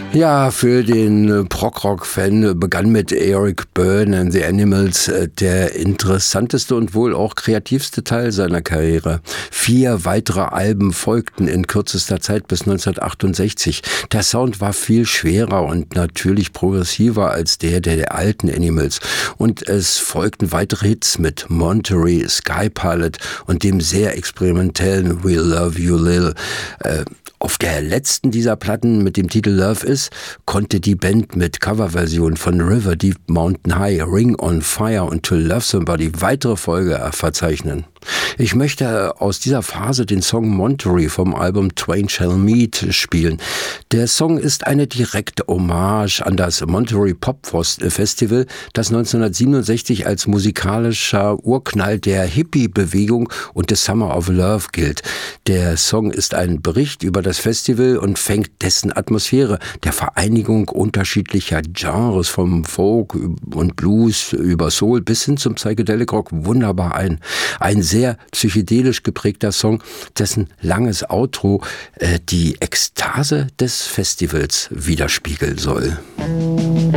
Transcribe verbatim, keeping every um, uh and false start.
Ja, für den Prog-Rock-Fan begann mit Eric Byrne and the Animals der interessanteste und wohl auch kreativste Teil seiner Karriere. Vier weitere Alben folgten in kürzester Zeit bis neunzehnhundertachtundsechzig. Der Sound war viel schwerer und natürlich progressiver als der der, der alten Animals. Und es folgten weitere Hits mit Monterey, Sky Pilot und dem sehr experimentellen We Love You Lil. Äh, Auf der letzten dieser Platten mit dem Titel Love Is konnte die Band mit Coverversion von River Deep Mountain High, Ring on Fire und To Love Somebody weitere Folge verzeichnen. Ich möchte aus dieser Phase den Song Monterey vom Album Twain Shall Meet spielen. Der Song ist eine direkte Hommage an das Monterey Pop Festival, das neunzehnhundertsiebenundsechzig als musikalischer Urknall der Hippie-Bewegung und des Summer of Love gilt. Der Song ist ein Bericht über das Festival und fängt dessen Atmosphäre der Vereinigung unterschiedlicher Genres vom Folk und Blues über Soul bis hin zum Psychedelic Rock wunderbar ein. Ein sehr psychedelisch geprägter Song, dessen langes Outro äh, die Ekstase des Festivals widerspiegeln soll.